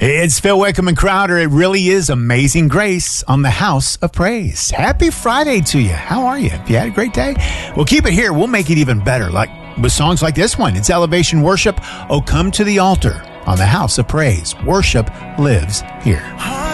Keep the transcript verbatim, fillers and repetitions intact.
It's Phil Wickham and Crowder. It really is Amazing Grace on the House of Praise. Happy Friday to you. How are you? Have you had a great day? Well, keep it here. We'll make it even better, like with songs like this one. It's Elevation Worship. Oh, come to the altar on the House of Praise. Worship lives here.